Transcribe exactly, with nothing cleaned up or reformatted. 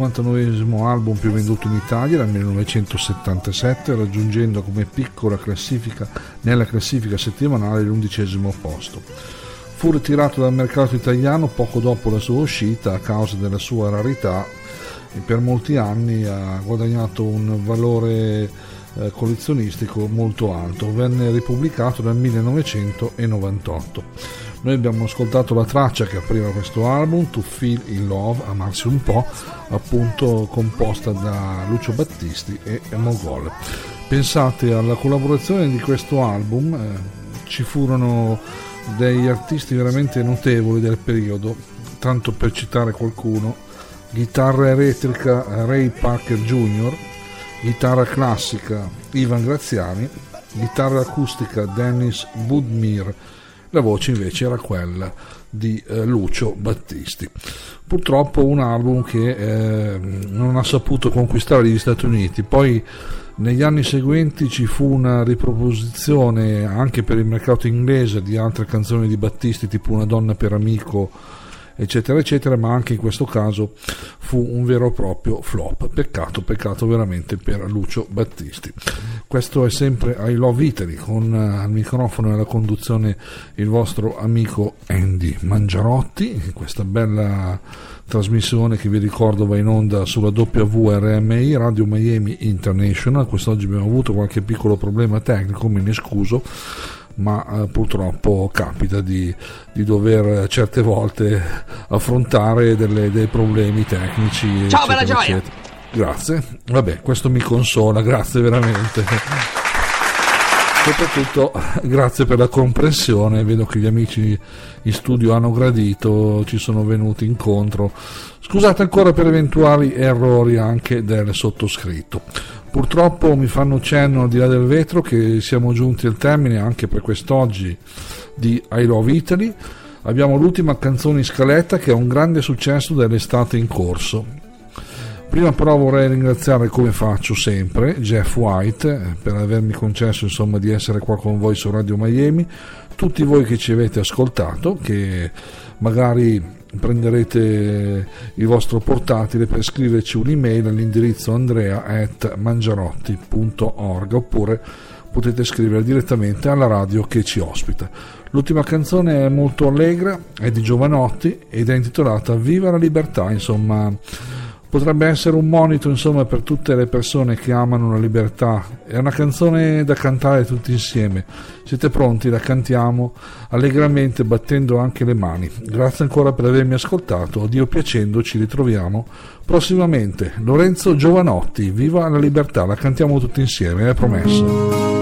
cinquantanovesimo album più venduto in Italia nel millenovecentosettantasette, raggiungendo come piccola classifica nella classifica settimanale l'undicesimo posto. Fu ritirato dal mercato italiano poco dopo la sua uscita a causa della sua rarità e per molti anni ha guadagnato un valore eh, collezionistico molto alto. Venne ripubblicato nel millenovecentonovantotto. Noi abbiamo ascoltato la traccia che apriva questo album, To Feel in Love, amarsi un po', appunto composta da Lucio Battisti e Mogol. Pensate alla collaborazione di questo album, eh, ci furono degli artisti veramente notevoli del periodo, tanto per citare qualcuno: chitarra elettrica Ray Parker Junior, chitarra classica Ivan Graziani, chitarra acustica Dennis Budmir. La voce invece era quella di eh, Lucio Battisti. Purtroppo un album che eh, non ha saputo conquistare gli Stati Uniti. Poi negli anni seguenti ci fu una riproposizione anche per il mercato inglese di altre canzoni di Battisti, tipo Una donna per amico, eccetera eccetera, ma anche in questo caso fu un vero e proprio flop. Peccato, peccato veramente per Lucio Battisti. Questo è sempre I Love Italy, con uh, al microfono e alla conduzione il vostro amico Andy Mangiarotti. Questa bella trasmissione che vi ricordo va in onda sulla W R M I, Radio Miami International. Quest'oggi abbiamo avuto qualche piccolo problema tecnico, me ne scuso, ma eh, purtroppo capita di, di dover certe volte affrontare delle, dei problemi tecnici. Ciao, eccetera, bella gioia! eccetera. Grazie, vabbè, questo mi consola, grazie veramente. Soprattutto grazie per la comprensione, vedo che gli amici in studio hanno gradito, ci sono venuti incontro. Scusate ancora per eventuali errori anche del sottoscritto. Purtroppo mi fanno cenno al di là del vetro che siamo giunti al termine anche per quest'oggi di I Love Italy. Abbiamo l'ultima canzone in scaletta che è un grande successo dell'estate in corso. Prima però vorrei ringraziare, come faccio sempre, Jeff White per avermi concesso insomma di essere qua con voi su Radio Miami, tutti voi che ci avete ascoltato, che magari prenderete il vostro portatile per scriverci un'email all'indirizzo andrea at mangiarotti punto org, oppure potete scrivere direttamente alla radio che ci ospita. L'ultima canzone è molto allegra, è di Giovanotti ed è intitolata Viva la libertà. Insomma, potrebbe essere un monito insomma per tutte le persone che amano la libertà. È una canzone da cantare tutti insieme. Siete pronti? La cantiamo allegramente, battendo anche le mani. Grazie ancora per avermi ascoltato. Dio piacendo ci ritroviamo prossimamente. Lorenzo Giovanotti, Viva la libertà, la cantiamo tutti insieme, è promesso.